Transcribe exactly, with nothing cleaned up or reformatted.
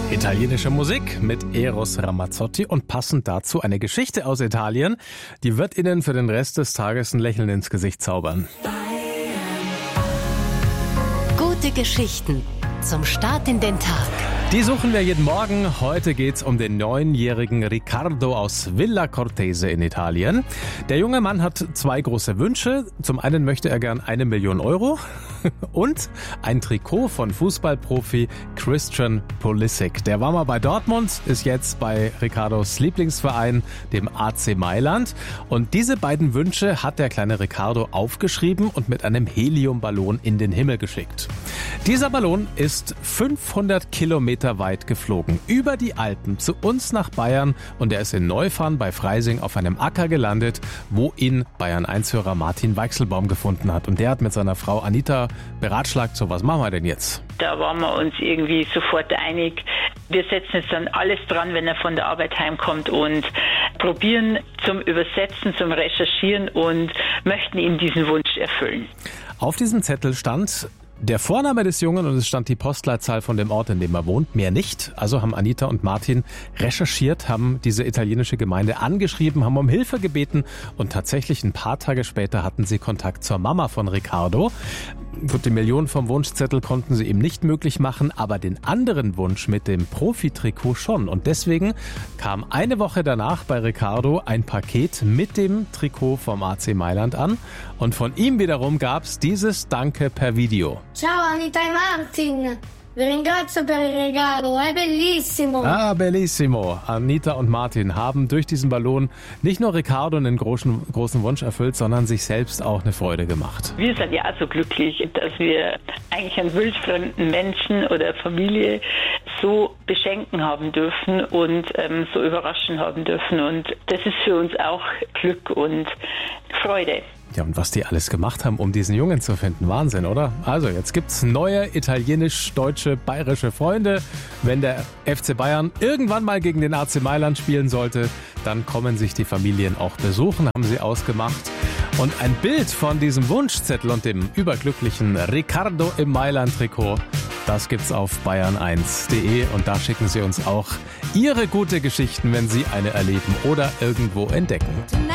Italienische Musik mit Eros Ramazzotti und passend dazu eine Geschichte aus Italien. Die wird Ihnen für den Rest des Tages ein Lächeln ins Gesicht zaubern. Gute Geschichten zum Start in den Tag. Die suchen wir jeden Morgen. Heute geht's um den neunjährigen Riccardo aus Villa Cortese in Italien. Der junge Mann hat zwei große Wünsche. Zum einen möchte er gern eine Million Euro und ein Trikot von Fußballprofi Christian Pulisic. Der war mal bei Dortmund, ist jetzt bei Riccardos Lieblingsverein, dem A C Mailand. Und diese beiden Wünsche hat der kleine Riccardo aufgeschrieben und mit einem Heliumballon in den Himmel geschickt. Dieser Ballon ist fünfhundert Kilometer weit geflogen, über die Alpen zu uns nach Bayern, und er ist in Neufahrn bei Freising auf einem Acker gelandet, wo ihn Bayern eins Hörer Martin Weichselbaum gefunden hat. Und der hat mit seiner Frau Anita beratschlagt, so was machen wir denn jetzt? Da waren wir uns irgendwie sofort einig. Wir setzen jetzt dann alles dran, wenn er von der Arbeit heimkommt, und probieren zum Übersetzen, zum Recherchieren und möchten ihm diesen Wunsch erfüllen. Auf diesem Zettel stand der Vorname des Jungen und es stand die Postleitzahl von dem Ort, in dem er wohnt, mehr nicht. Also haben Anita und Martin recherchiert, haben diese italienische Gemeinde angeschrieben, haben um Hilfe gebeten und tatsächlich ein paar Tage später hatten sie Kontakt zur Mama von Riccardo. Gut, die Millionen vom Wunschzettel konnten sie ihm nicht möglich machen, aber den anderen Wunsch mit dem Profi-Trikot schon. Und deswegen kam eine Woche danach bei Riccardo ein Paket mit dem Trikot vom A C Mailand an. Und von ihm wiederum gab's dieses Danke per Video. Ciao Anita e Martin, vi ringrazio per il regalo, è bellissimo. Ah, bellissimo. Anita und Martin haben durch diesen Ballon nicht nur Riccardo einen großen, großen Wunsch erfüllt, sondern sich selbst auch eine Freude gemacht. Wir sind ja so glücklich, dass wir eigentlich einen wildfremden Menschen oder Familie so beschenken haben dürfen und ähm, so überraschen haben dürfen. Und das ist für uns auch Glück und Freude. Ja, und was die alles gemacht haben, um diesen Jungen zu finden. Wahnsinn, oder? Also, jetzt gibt's neue italienisch-deutsche, bayerische Freunde. Wenn der F C Bayern irgendwann mal gegen den A C Mailand spielen sollte, dann kommen sich die Familien auch besuchen, haben sie ausgemacht. Und ein Bild von diesem Wunschzettel und dem überglücklichen Riccardo im Mailand-Trikot, das gibt's auf bayern eins punkt de, und da schicken Sie uns auch Ihre gute Geschichten, wenn Sie eine erleben oder irgendwo entdecken.